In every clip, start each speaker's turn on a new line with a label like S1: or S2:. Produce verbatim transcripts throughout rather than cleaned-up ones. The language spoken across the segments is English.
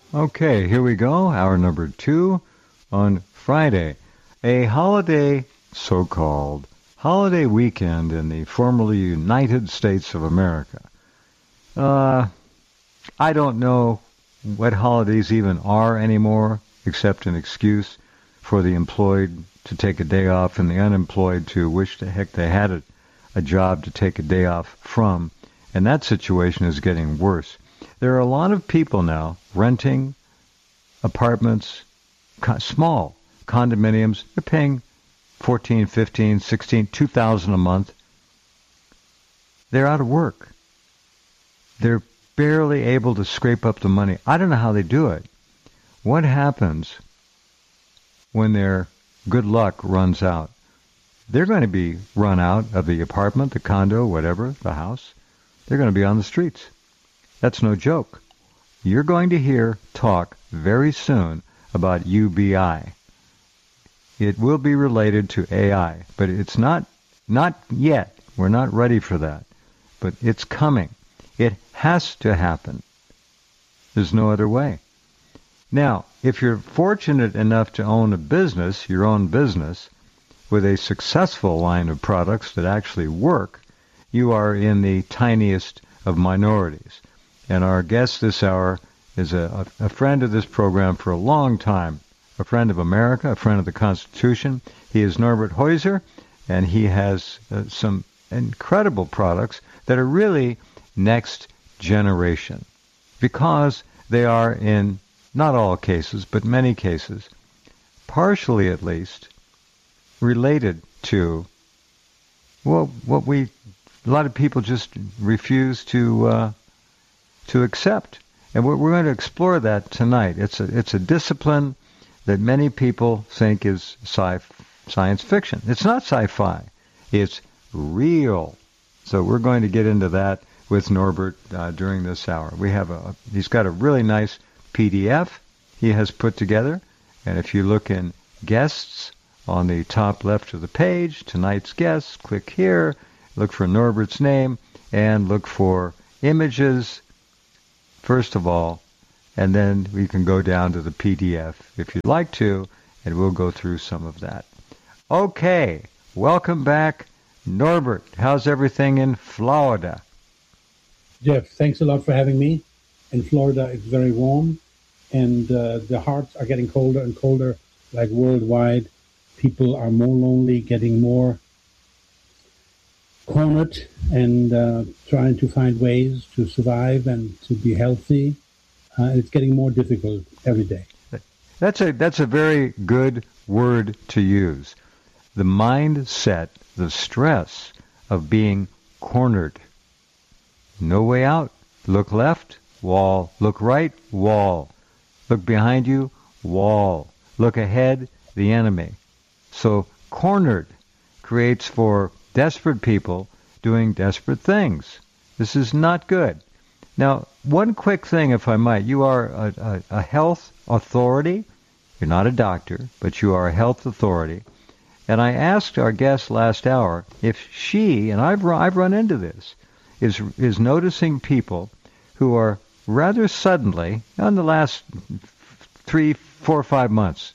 S1: Okay, here we go. Hour number two on Friday. A holiday, so-called holiday weekend in the formerly United States of America. Uh, I don't know what holidays even are anymore, except an excuse for the employed to take a day off and the unemployed to wish the heck they had a, a job to take a day off from. And that situation is getting worse. There are a lot of people now renting apartments, co- small condominiums. They're paying fourteen, fifteen, sixteen, two thousand a month. They're out of work. They're barely able to scrape up the money. I don't know how they do it. What happens when their good luck runs out? They're going to be run out of the apartment, the condo, whatever, the house. They're going to be on the streets. That's no joke. You're going to hear talk very soon about U B I. It will be related to A I, but it's not not yet. We're not ready for that. But it's coming. It has to happen. There's no other way. Now, if you're fortunate enough to own a business, your own business, with a successful line of products that actually work, you are in the tiniest of minorities. And our guest this hour is a, a friend of this program for a long time, a friend of America, a friend of the Constitution. He is Norbert Heuser, and he has uh, some incredible products that are really next generation, because they are, in not all cases, but many cases, partially at least, related to, well, what we, a lot of people just refuse to uh, to accept. And we're, we're going to explore that tonight. It's a, it's a discipline that many people think is sci- science fiction. It's not sci-fi. It's real. So we're going to get into that with Norbert uh, during this hour. We have a, he's got a really nice P D F he has put together. And if you look in guests on the top left of the page, tonight's guests, click here, look for Norbert's name, and look for images, first of all, and then we can go down to the P D F if you'd like to, and we'll go through some of that. Okay, welcome back, Norbert. How's everything in Florida?
S2: Jeff, thanks a lot for having me. In Florida, it's very warm, and uh, the hearts are getting colder and colder, like worldwide. People are more lonely, getting more cornered, and uh, trying to find ways to survive and to be healthy. Uh, it's getting more difficult every day.
S1: That's a that's a very good word to use. The mindset, the stress of being cornered. No way out. Look left, wall. Look right, wall. Look behind you, wall. Look ahead, the enemy. So cornered creates for desperate people doing desperate things. This is not good. Now, one quick thing, if I might. You are a, a, a health authority. You're not a doctor, but you are a health authority. And I asked our guest last hour if she, and I've run, I've run into this, is is noticing people who are rather suddenly, in the last three, four, five months,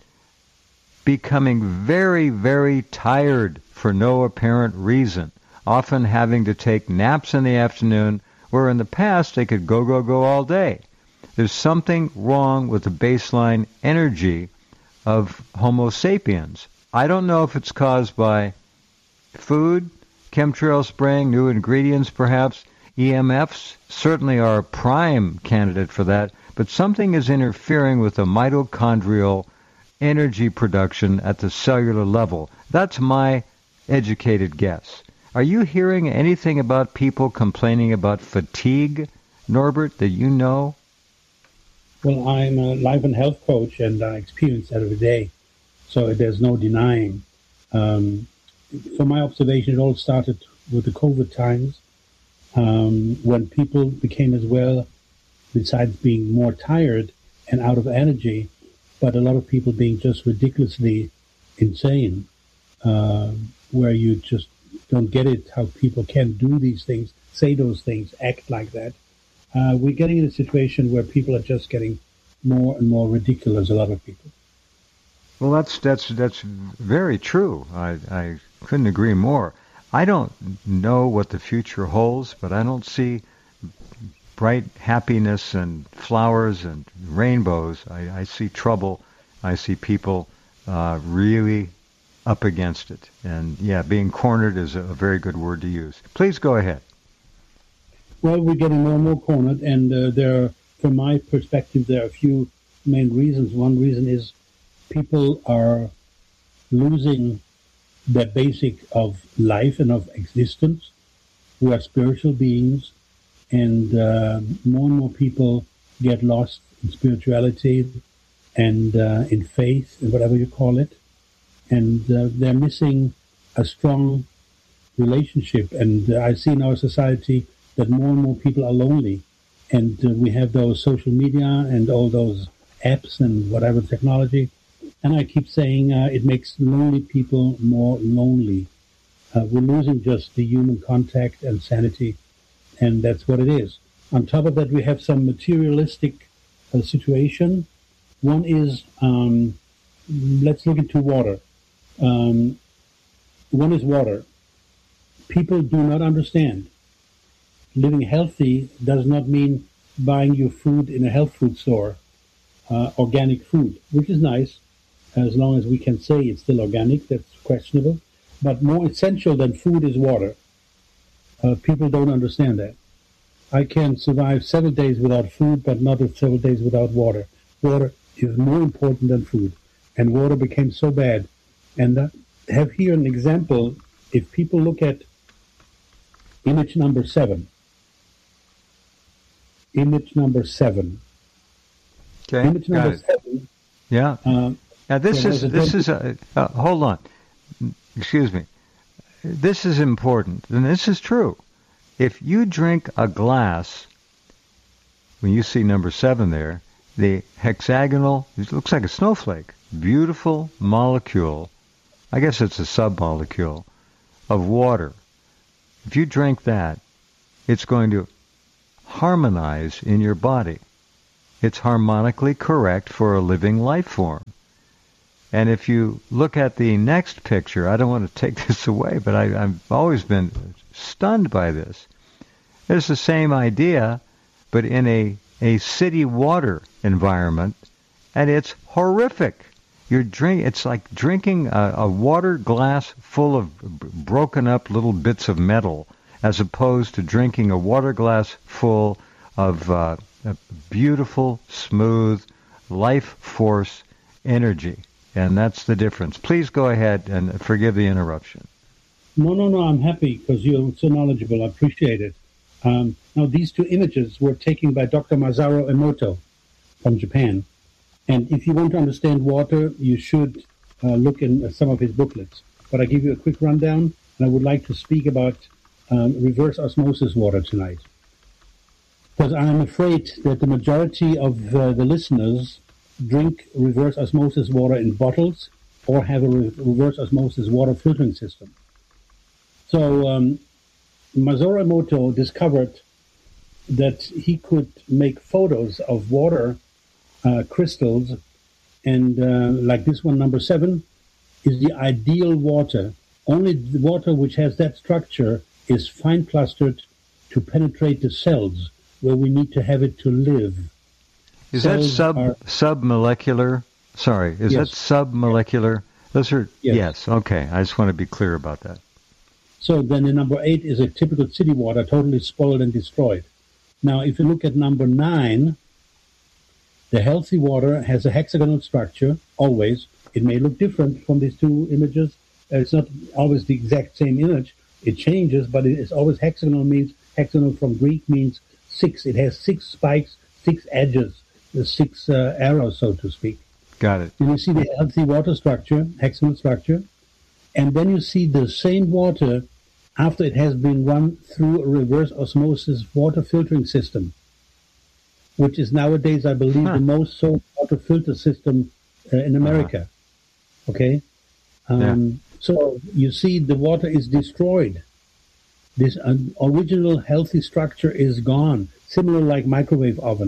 S1: becoming very, very tired for no apparent reason, often having to take naps in the afternoon, where in the past they could go, go, go all day. There's something wrong with the baseline energy of Homo sapiens. I don't know if it's caused by food, chemtrail spraying, new ingredients perhaps. E M Fs certainly are a prime candidate for that, but something is interfering with the mitochondrial energy production at the cellular level. That's my educated guess. Are you hearing anything about people complaining about fatigue, Norbert, that you know?
S2: Well, I'm a life and health coach, and I experience that every day, so there's no denying. Um, from my observation, it all started with the COVID times, um, when people became as well, besides being more tired and out of energy, but a lot of people being just ridiculously insane, uh, where you just don't get it, how people can do these things, say those things, act like that. Uh, we're getting in a situation where people are just getting more and more ridiculous, a lot of people.
S1: Well, that's that's that's very true. I, I couldn't agree more. I don't know what the future holds, but I don't see bright happiness and flowers and rainbows. I, I see trouble. I see people uh, really up against it. And, yeah, being cornered is a very good word to use. Please go ahead.
S2: Well, we're getting more and more cornered, and uh, there are, from my perspective, there are a few main reasons. One reason is people are losing the basic of life and of existence. We are spiritual beings, and uh, more and more people get lost in spirituality and uh, in faith, and whatever you call it. And uh, they're missing a strong relationship. And uh, I see in our society that more and more people are lonely. And uh, we have those social media and all those apps and whatever technology. And I keep saying uh, it makes lonely people more lonely. Uh, we're losing just the human contact and sanity, and that's what it is. On top of that, we have some materialistic uh, situation. One is, um, let's look into water. Um, one is water. People do not understand. Living healthy does not mean buying your food in a health food store, uh, organic food, which is nice, as long as we can say it's still organic. That's questionable. But more essential than food is water. Uh, people don't understand that. I can survive seven days without food, but not seven days without water. Water is more important than food. And water became so bad. And I have here an example. If people look at image number seven. Image number seven.
S1: Okay,
S2: image number seven.
S1: Yeah.
S2: Um,
S1: now this
S2: so
S1: is this is a uh, hold on. Excuse me. This is important, and this is true. If you drink a glass, when you see number seven there, the hexagonal, it looks like a snowflake, beautiful molecule, I guess it's a submolecule, of water. If you drink that, it's going to harmonize in your body. It's harmonically correct for a living life form. And if you look at the next picture, I don't want to take this away, but I, I've always been stunned by this. It's the same idea, but in a, a city water environment, and it's horrific. You're drink. It's like drinking a, a water glass full of broken up little bits of metal, as opposed to drinking a water glass full of uh, beautiful, smooth, life force energy. And that's the difference. Please go ahead and forgive the interruption.
S2: No, no, no, I'm happy because you're so knowledgeable. I appreciate it. Um, now, these two images were taken by Doctor Masaru Emoto from Japan. And if you want to understand water, you should uh, look in uh, some of his booklets. But I give you a quick rundown, and I would like to speak about um, reverse osmosis water tonight. Because I'm afraid that the majority of uh, the listeners drink reverse osmosis water in bottles or have a re- reverse osmosis water filtering system. So um, Masaru Emoto discovered that he could make photos of water uh, crystals, and uh, like this one, number seven, is the ideal water. Only the water which has that structure is fine clustered to penetrate the cells where we need to have it to live.
S1: Is that sub are, submolecular? Sorry, is yes. that submolecular? Those are yes. yes. Okay, I just want to be clear about that.
S2: So then, the number eight is a typical city water, totally spoiled and destroyed. Now, if you look at number nine, the healthy water has a hexagonal structure. Always, it may look different from these two images. It's not always the exact same image. It changes, but it is always hexagonal. Means hexagonal from Greek means six. It has six spikes, six edges. The six uh, arrows, so to speak.
S1: Got it.
S2: And you see the healthy water structure, hexagonal structure, and then you see the same water after it has been run through a reverse osmosis water filtering system, which is nowadays, I believe, huh. the most sold water filter system uh, in America. Uh-huh. Okay? Um, yeah. So you see the water is destroyed. This uh, original healthy structure is gone, similar like microwave oven.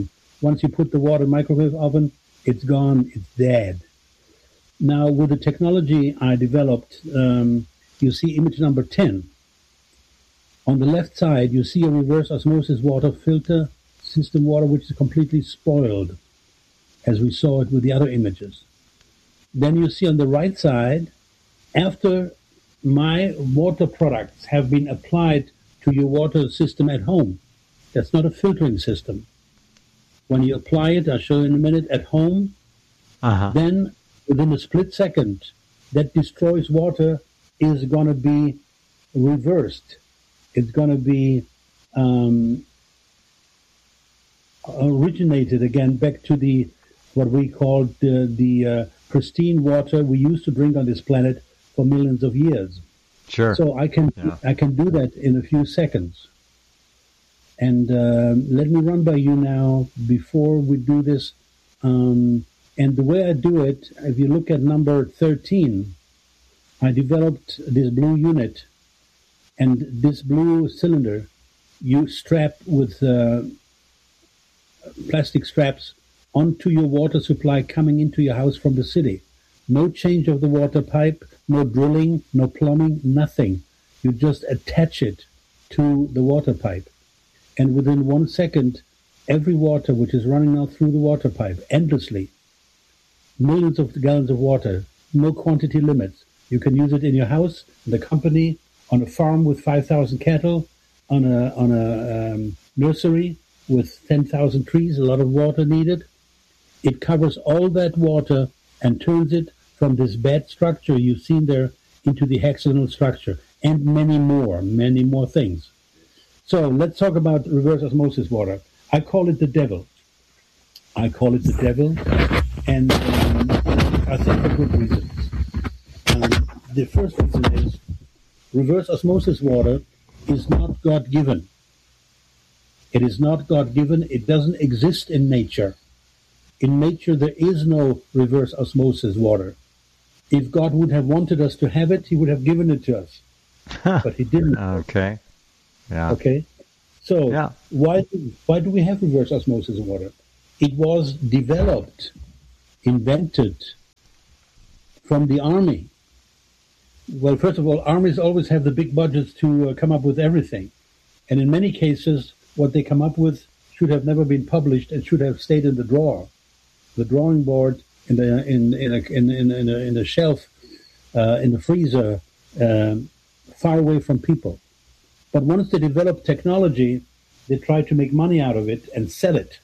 S2: Once you put the water in the microwave oven, it's gone, it's dead. Now, with the technology I developed, um, you see image number ten. On the left side, you see a reverse osmosis water filter system water, which is completely spoiled, as we saw it with the other images. Then you see on the right side, after my water products have been applied to your water system at home, that's not a filtering system. When you apply it, I'll show you in a minute, at home, uh-huh. then within a split second, that destroys water is going to be reversed. It's going to be um, originated again back to the what we call the, the uh, pristine water we used to drink on this planet for millions of years.
S1: Sure.
S2: So I can yeah. I can do that in a few seconds. And uh, let me run by you now before we do this. Um, and the way I do it, if you look at number thirteen, I developed this blue unit. And this blue cylinder, you strap with uh, plastic straps onto your water supply coming into your house from the city. No change of the water pipe, no drilling, no plumbing, nothing. You just attach it to the water pipe. And within one second, every water which is running out through the water pipe, endlessly, millions of gallons of water, no quantity limits. You can use it in your house, in the company, on a farm with five thousand cattle, on a on a um, nursery with ten thousand trees, a lot of water needed. It covers all that water and turns it from this bed structure you've seen there into the hexagonal structure, and many more, many more things. So let's talk about reverse osmosis water. I call it the devil. I call it the devil, and um, I think for good reasons. Um, the first reason is reverse osmosis water is not God-given. It is not God-given. It doesn't exist in nature. In nature, there is no reverse osmosis water. If God would have wanted us to have it, he would have given it to us. But he didn't.
S1: Okay. Yeah.
S2: Okay. So
S1: yeah.
S2: why do, why do we have reverse osmosis water? It was developed, invented from the army. Well, first of all, armies always have the big budgets to uh, come up with everything. And in many cases, what they come up with should have never been published and should have stayed in the drawer, the drawing board, in the in in a, in, in, in, a, in a shelf, uh, in the freezer, um, far away from people. But once they develop technology, they try to make money out of it and sell it.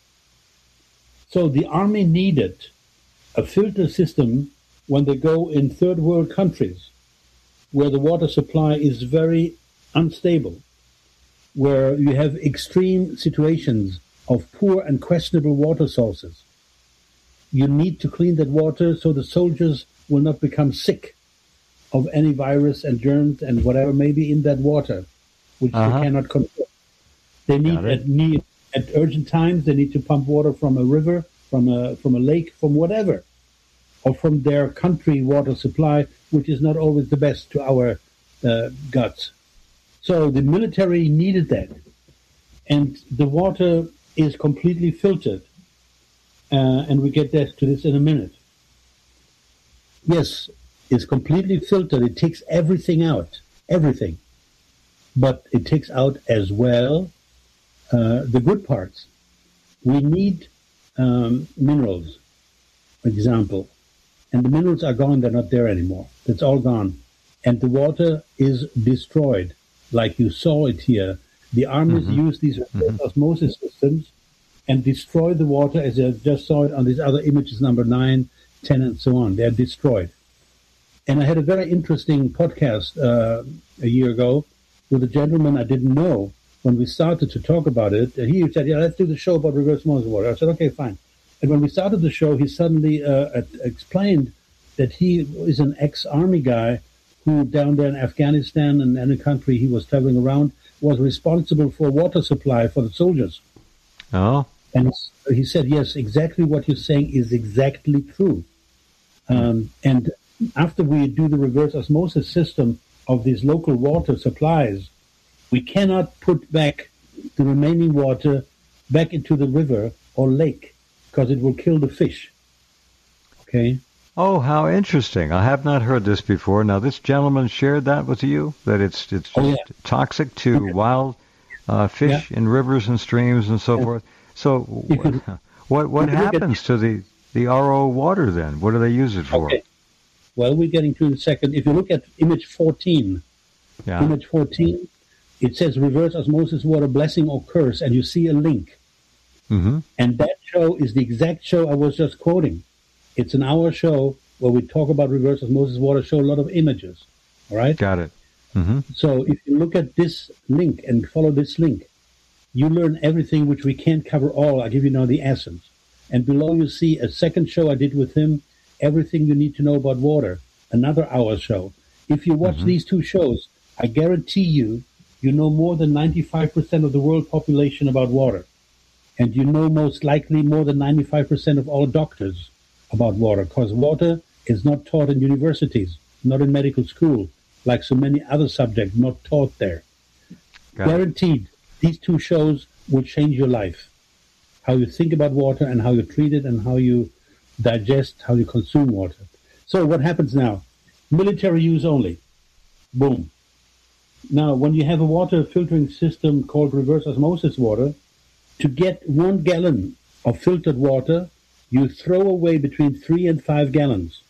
S2: So the army needed a filter system when they go in third world countries, where the water supply is very unstable, where you have extreme situations of poor and questionable water sources. You need to clean that water so the soldiers will not become sick of any virus and germs and whatever may be in that water, which uh-huh. they cannot control. They need at, need at urgent times, they need to pump water from a river, from a from a lake, from whatever, or from their country water supply, which is not always the best to our uh, guts. So the military needed that. And the water is completely filtered. Uh, and we get that to this in a minute. Yes, it's completely filtered. It takes everything out, everything. But it takes out as well uh, the good parts. We need um, minerals, for example. And the minerals are gone, they're not there anymore. That's all gone. And the water is destroyed, like you saw it here. The armies mm-hmm. use these mm-hmm. osmosis systems and destroy the water, as I just saw it on these other images, number nine, ten, and so on. They're destroyed. And I had a very interesting podcast uh, a year ago with a gentleman I didn't know. When we started to talk about it, he said, yeah, let's do the show about reverse osmosis water. I said, okay, fine. And when we started the show, he suddenly uh, explained that he is an ex-army guy who down there in Afghanistan and any country he was traveling around was responsible for water supply for the soldiers.
S1: Oh.
S2: And he said, yes, exactly what you're saying is exactly true. Um, and after we do the reverse osmosis system of these local water supplies, we cannot put back the remaining water back into the river or lake because it will kill the fish. Okay?
S1: Oh, how interesting. I have not heard this before. Now, this gentleman shared that with you, that it's it's just
S2: Oh, yeah.
S1: toxic to
S2: Okay.
S1: wild uh, fish
S2: Yeah.
S1: in rivers and streams and so
S2: Yeah.
S1: forth. So
S2: You could-
S1: what what
S2: you could look at-
S1: happens to the, the R O water then? What do they use it for?
S2: Okay. Well, we're getting to it in a second. If you look at image fourteen,
S1: Yeah.
S2: image fourteen, it says reverse osmosis water blessing or curse, and you see a link.
S1: Mm-hmm.
S2: And that show is the exact show I was just quoting. It's an hour show where we talk about reverse osmosis water, show a lot of images. All right?
S1: Got it. Mm-hmm.
S2: So if you look at this link and follow this link, you learn everything which we can't cover all. I'll give you now the essence. And below you see a second show I did with him, everything you need to know about water, another hour show. If you watch
S1: Mhm.
S2: these two shows, I guarantee you, you know more than ninety-five percent of the world population about water. And you know most likely more than ninety-five percent of all doctors about water, because water is not taught in universities, not in medical school, like so many other subjects, not taught there.
S1: Got it.
S2: Guaranteed, these two shows will change your life. How you think about water and how you treat it and how you digest, how you consume water. So what happens now? Military use only. Boom. Now, when you have a water filtering system called reverse osmosis water, to get one gallon of filtered water, you throw away between three and five gallons.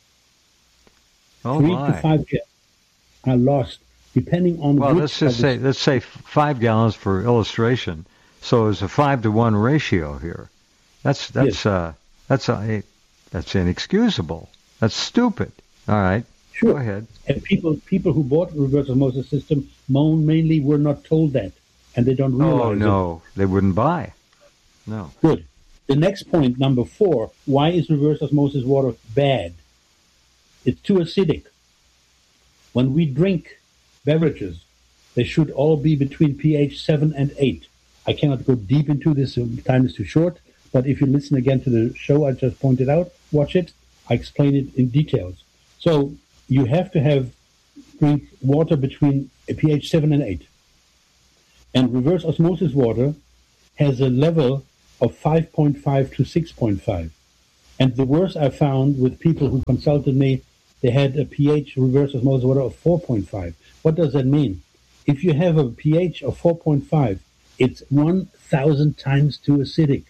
S1: Oh
S2: three
S1: my.
S2: to five gallons are lost, depending on
S1: Well,
S2: which
S1: let's just
S2: of the-
S1: say let's say five gallons for illustration. So it's a five to one ratio here. That's that's
S2: Yes.
S1: uh that's a, that's inexcusable. That's stupid. All right,
S2: Sure.
S1: go ahead.
S2: And people people who bought the reverse osmosis system moan mainly were not told that, and they don't realize
S1: Oh
S2: it.
S1: no, they wouldn't buy. No.
S2: Good. The next point, number four, why is reverse osmosis water bad? It's too acidic. When we drink beverages, they should all be between pH seven and eight. I cannot go deep into this, um, time is too short, but if you listen again to the show I just pointed out, watch it, I explain it in details. So you have to have drink water between pH seven and eight. And reverse osmosis water has a level of five point five to six point five. And the worst I found with people who consulted me, they had a pH reverse osmosis water of four point five. What does that mean? If you have a pH of four point five, it's one thousand times too acidic.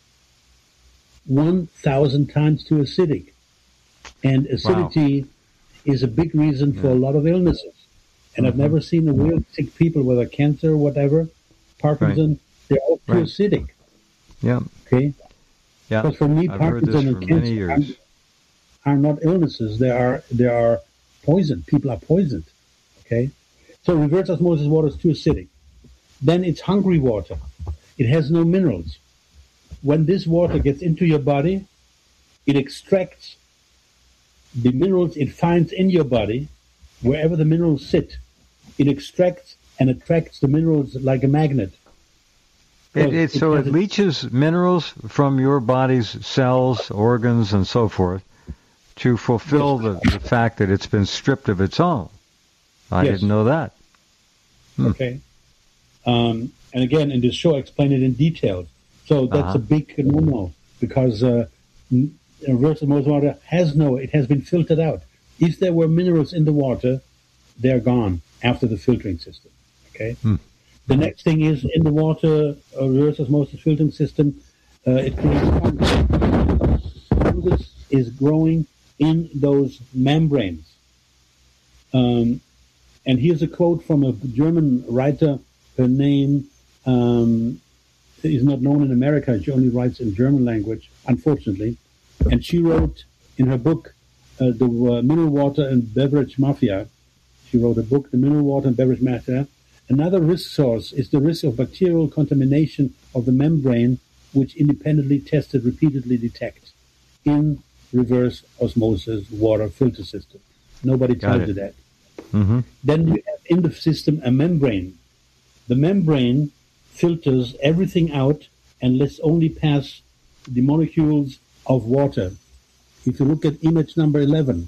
S2: one thousand times too acidic. And acidity is a big reason for a lot of illnesses. And I've
S1: Mhm.
S2: never seen a real sick people, whether cancer or whatever, Parkinson, they're all too
S1: Right.
S2: acidic.
S1: Yeah.
S2: Okay?
S1: Yeah.
S2: Because for me,
S1: I've heard this
S2: Parkinson
S1: for
S2: and
S1: many
S2: cancer
S1: years.
S2: are, are not illnesses. They are they are poison. People are poisoned. Okay? So reverse osmosis water is too acidic. Then it's hungry water. It has no minerals. When this water gets into your body, it extracts the minerals it finds in your body, wherever the minerals sit. It extracts and attracts the minerals like a magnet.
S1: It, it, so it
S2: has a-
S1: leaches minerals from your body's cells, organs, and so forth to fulfill the, the fact that it's been stripped of its own. I
S2: Yes.
S1: didn't know that. Hmm.
S2: Okay. Um, and again, in this show, I explain it in detail. So that's
S1: Uh-huh.
S2: a big no-no because uh, n- reverse osmosis water has no, it has been filtered out. If there were minerals in the water, they're gone after the filtering system. Okay.
S1: Hmm.
S2: The next thing is in the water, uh, reverse osmosis filtering system, uh, it creates fungus. Fungus is growing in those membranes. Um, and here's a quote from a German writer. Her name um, is not known in America. She only writes in German language, unfortunately. And she wrote in her book, uh, The uh, Mineral Water and Beverage Mafia, she wrote a book, The Mineral Water and Beverage Mafia. Another risk source is the risk of bacterial contamination of the membrane, which independently tested repeatedly detect in reverse osmosis water filter system. Nobody
S1: Got
S2: tells
S1: it.
S2: you that.
S1: Mm-hmm.
S2: Then you have in the system a membrane. The membrane filters everything out and lets only pass the molecules of water. If you look at image number eleven,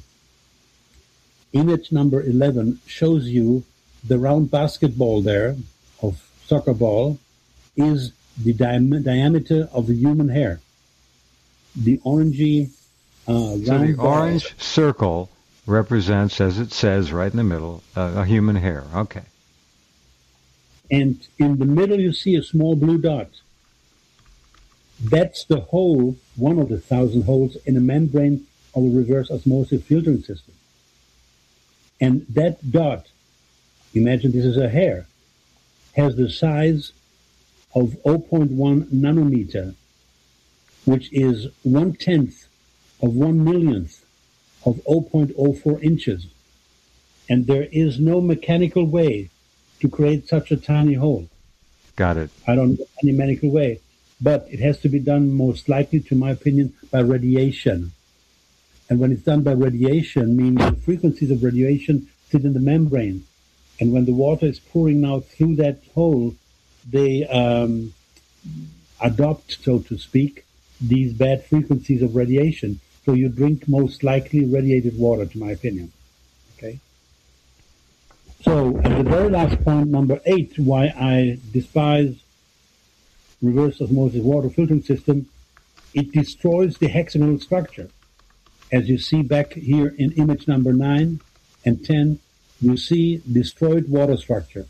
S2: image number eleven shows you the round basketball there of soccer ball is the di- diameter of the human hair. The orangey uh, round
S1: So the
S2: ball.
S1: orange circle represents, as it says right in the middle, uh, a human hair. Okay.
S2: And in the middle you see a small blue dot. That's the hole, one of the thousand holes in a membrane of a reverse osmosis filtering system. And that dot, imagine this is a hair, has the size of zero point one nanometer, which is one-tenth of one millionth of zero point zero four inches. And there is no mechanical way to create such a tiny hole.
S1: Got it.
S2: I don't know any mechanical way. But it has to be done most likely, to my opinion, by radiation. And when it's done by radiation, means the frequencies of radiation sit in the membrane. And when the water is pouring now through that hole, they um, adopt, so to speak, these bad frequencies of radiation. So you drink most likely radiated water, to my opinion. Okay. So, at the very last point, number eight, why I despise reverse osmosis water filtering system, it destroys the hexagonal structure. As you see back here in image number nine and ten, you see destroyed water structure.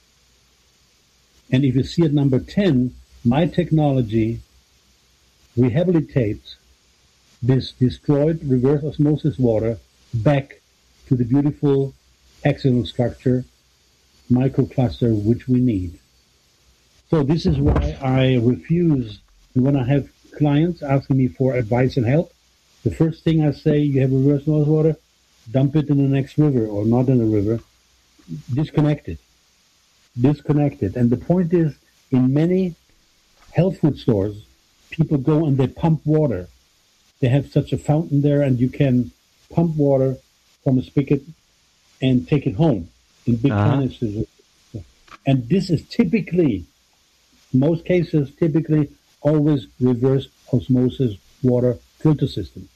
S2: And if you see at number ten, my technology rehabilitates this destroyed reverse osmosis water back to the beautiful hexagonal structure, microcluster, which we need. So this is why I refuse, and when I have clients asking me for advice and help, the first thing I say, you have reverse osmosis water, dump it in the next river, or not in the river, disconnect it. Disconnect it. And the point is, in many health food stores, people go and they pump water. They have such a fountain there, and you can pump water from a spigot and take it home in big
S1: uh-huh.
S2: canisters. And this is typically, most cases, typically always reverse osmosis water filter system.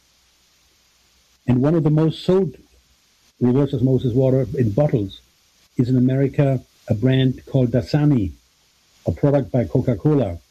S2: And one of the most sold reverse osmosis water in bottles is in America a brand called Dasani, a product by Coca-Cola.